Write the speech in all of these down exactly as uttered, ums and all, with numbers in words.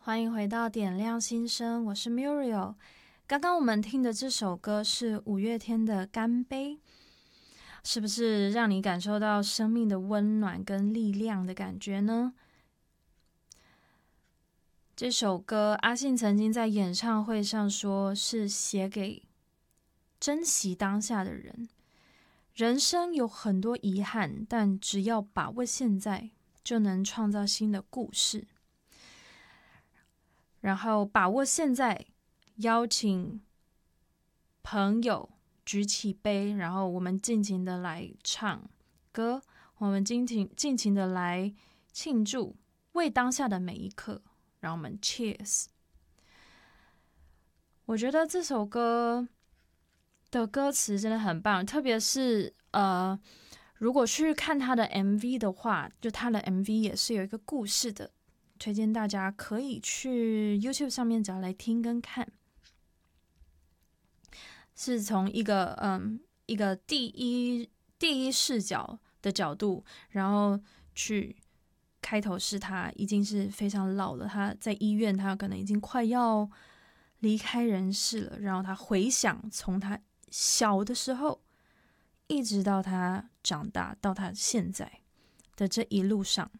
欢迎回到点亮心声，我是 Muriel。刚刚我们听的这首歌是五月天的《干杯》，是不是让你感受到生命的温暖跟力量的感觉呢？这首歌阿信曾经在演唱会上说，是写给珍惜当下的人。人生有很多遗憾，但只要把握现在，就能创造新的故事。然后把握现在，邀请朋友举起杯，然后我们尽情的来唱歌，我们尽情尽情的来庆祝，为当下的每一刻，让我们 cheers。我觉得这首歌的歌词真的很棒，特别是呃，如果去看他的 M V 的话，就他的 M V 也是有一个故事的。推荐大家可以去 YouTube 上面找来听跟看，是从一个嗯一个第一第一视角的角度，然后去开头是他已经是非常老了，他在医院，他可能已经快要离开人世了，然后他回想从他小的时候一直到他长大到他现在的这一路上。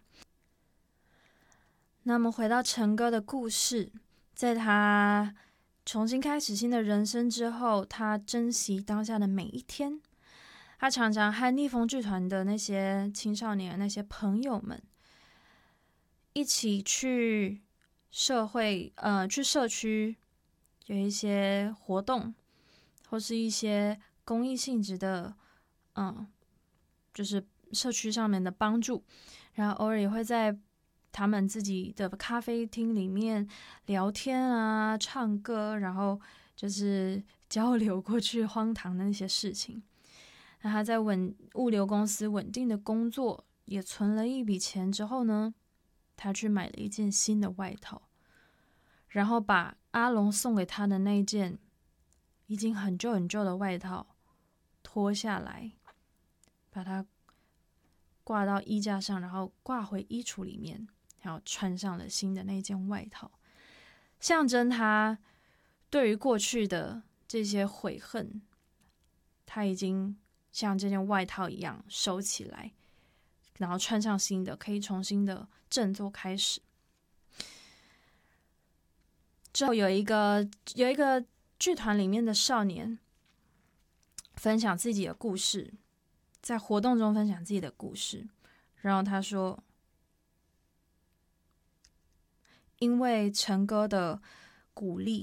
那么回到陈哥的故事，在他重新开始新的人生之后，他珍惜当下的每一天。他常常和逆风剧团的那些青少年、那些朋友们一起去社会、呃，去社区有一些活动，或是一些公益性质的，嗯，就是社区上面的帮助，然后偶尔也会在他们自己的咖啡厅里面聊天啊，唱歌，然后就是交流过去荒唐的那些事情。那他在稳物流公司稳定的工作，也存了一笔钱之后呢，他去买了一件新的外套，然后把阿龙送给他的那一件已经很旧很旧的外套脱下来，把它挂到衣架上，然后挂回衣橱里面，然后穿上了新的那件外套，象征他对于过去的这些悔恨，他已经像这件外套一样收起来，然后穿上新的，可以重新的振作开始。之后有一个有一个剧团里面的少年分享自己的故事，在活动中分享自己的故事，然后他说，因为陈哥的鼓励，